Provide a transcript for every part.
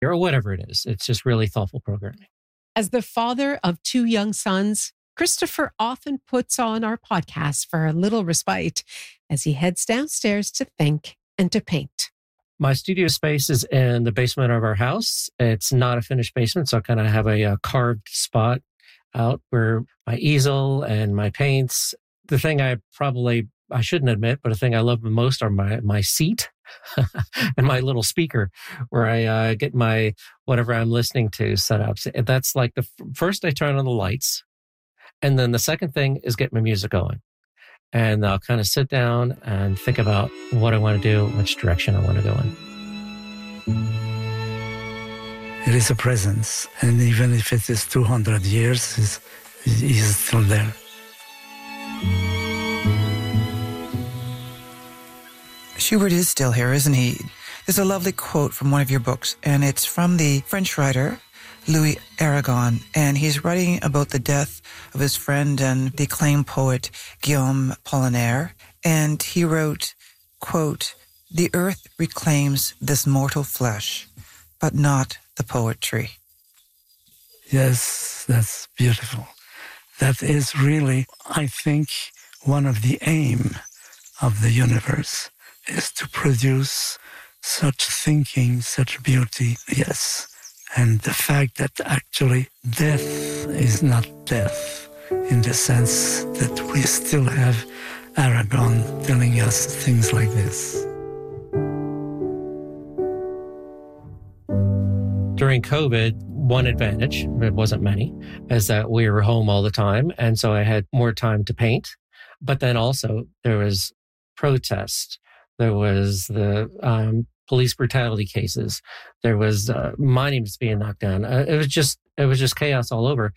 or whatever it is. It's just really thoughtful programming. As the father of 2 young sons, Christopher often puts on our podcast for a little respite as he heads downstairs to think and to paint. My studio space is in the basement of our house. It's not a finished basement, so I kind of have a carved spot out where my easel and my paints. The thing I shouldn't admit, but the thing I love the most are my seat and my little speaker where I get my whatever I'm listening to set up. So that's like the first I turn on the lights. And then the second thing is get my music going. And I'll kind of sit down and think about what I want to do, which direction I want to go in. It is a presence. And even if it is 200 years, it is still there. Schubert is still here, isn't he? There's a lovely quote from one of your books, and it's from the French writer Louis Aragon, and he's writing about the death of his friend and the acclaimed poet Guillaume Apollinaire, and he wrote, quote, "The earth reclaims this mortal flesh, but not the poetry." Yes, that's beautiful. That is really, I think, one of the aim of the universe is to produce such thinking, such beauty. Yes. And the fact that actually death is not death in the sense that we still have Aragon telling us things like this. During COVID, one advantage, it wasn't many, is that we were home all the time. And so I had more time to paint. But then also there was protest. There was the police brutality cases. There was monuments being knocked down. It was just chaos all over.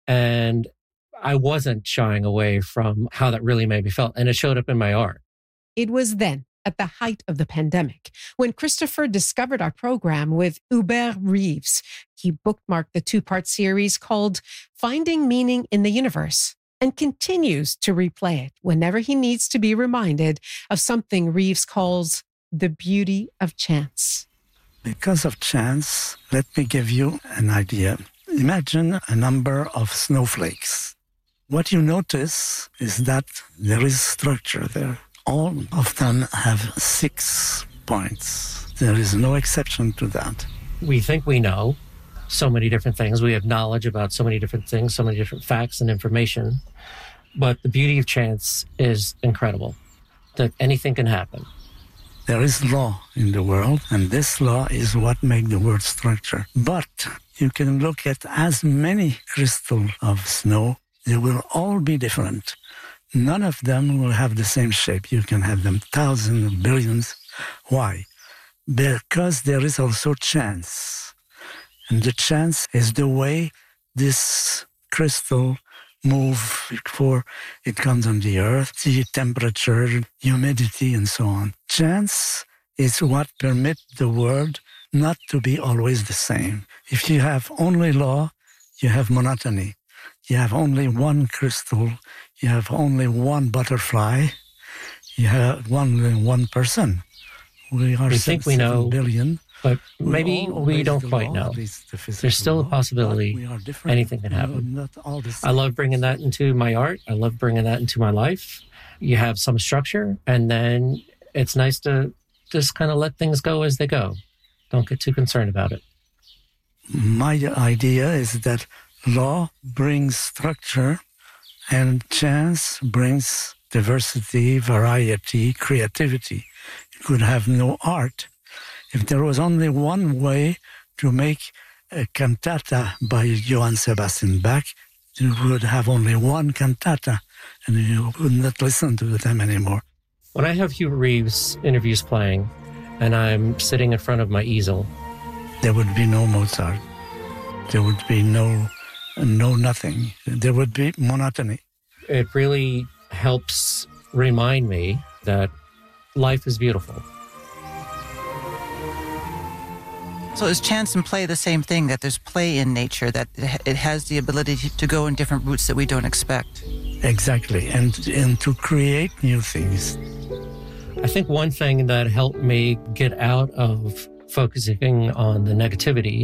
And I wasn't shying away from how that really made me feel. And it showed up in my art. It was then, at the height of the pandemic, when Christopher discovered our program with Hubert Reeves. He bookmarked the 2-part series called Finding Meaning in the Universe and continues to replay it whenever he needs to be reminded of something Reeves calls the beauty of chance. Because of chance, let me give you an idea. Imagine a number of snowflakes. What you notice is that there is structure there. All of them have 6 points. There is no exception to that. We think we know so many different things. We have knowledge about so many different things, so many different facts and information. But the beauty of chance is incredible, that anything can happen. There is law in the world, and this law is what makes the world structure. But you can look at as many crystals of snow, they will all be different. None of them will have the same shape. You can have them thousands, billions. Why? Because there is also chance. And the chance is the way this crystal move before it comes on the earth, the temperature, humidity, and so on. Chance is what permits the world not to be always the same. If you have only law, you have monotony. You have only one crystal, you have only one butterfly, you have only one person. We think we know, 7 billion. But maybe we don't quite know. There's still a possibility anything can happen. I love bringing that into my art. I love bringing that into my life. You have some structure, and then it's nice to just kind of let things go as they go. Don't get too concerned about it. My idea is that law brings structure, and chance brings diversity, variety, creativity. You could have no art. If there was only one way to make a cantata by Johann Sebastian Bach, you would have only one cantata, and you would not listen to them anymore. When I have Hubert Reeves interviews playing, and I'm sitting in front of my easel, there would be no Mozart. There would be no nothing. There would be monotony. It really helps remind me that life is beautiful. So is chance and play the same thing, that there's play in nature, that it has the ability to go in different routes that we don't expect? Exactly, and to create new things. I think one thing that helped me get out of focusing on the negativity